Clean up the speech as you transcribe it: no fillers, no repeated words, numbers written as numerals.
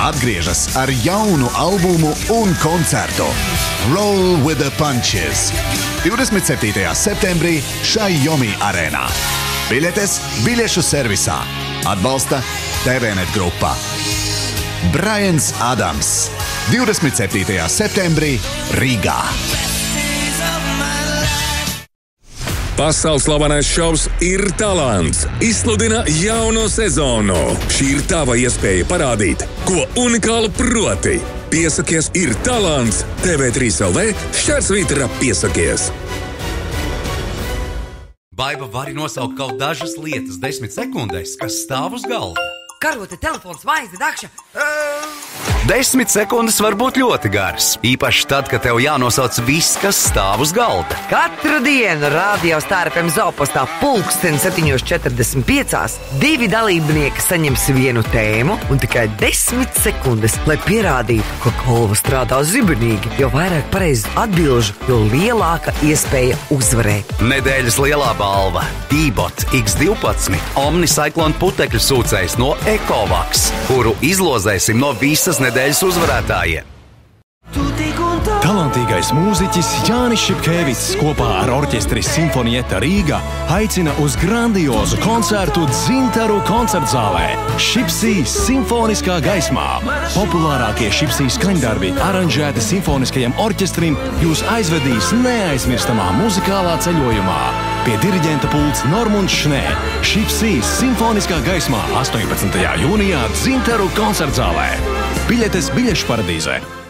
atgriežas ar jaunu albumu un koncertu Roll with the Punches 27. septembrī Xiaomi arēnā. Biļetes biļešu servisā. Atbalsta TVNet grupa. Braians Adams 27. septembrī Rīgā. Pasaules slavenais šovs Ir talants izsludina jauno sezonu. Šī ir tava iespēja parādīt, ko unikālu proti. Piesakies Ir talants TV3 LV /ra piesakies. Baiba vari nosaukt kaut dažas lietas 10 sekundēs, kas stāv uz galda. Karote, telefons, maize, dakša. 10 sekundes var būt ļoti garas. Īpaši tad, kad tev jānosauc viss, kas stāv uz galda. Katru dienu Radio Star FM Zopostā 7:45 divi dalībnieki saņems vienu tēmu un tikai 10 sekundes, lai pierādītu, ka galva strādā zibenīgi. Jo vairāk pareizu atbilžu, jo lielāka iespēja uzvarēt. Nedēļas lielā balva – T-Bot X12 Omnicyclone putekļu sūcējs no Ecovacs, kuru izlozēsim no visas nedēļas uzvarētājiem. Talantīgais mūziķis Jānis Šipkēvics kopā ar orķestri Sinfonieta Rīga aicina uz grandiozu koncertu Dzintaru koncertzālē Šipsī simfoniskā gaismā. Populārākie Šipsī skaņdarbi aranžēti simfoniskajam orķestrim jūs aizvedīs neaizmirstamā muzikālā ceļojumā. Pie diriģenta pults Normunds Šnē. Šipsī simfoniskā gaismā 18. jūnijā Dzintaru koncertzālē. Biļetes biļešu paradīzē.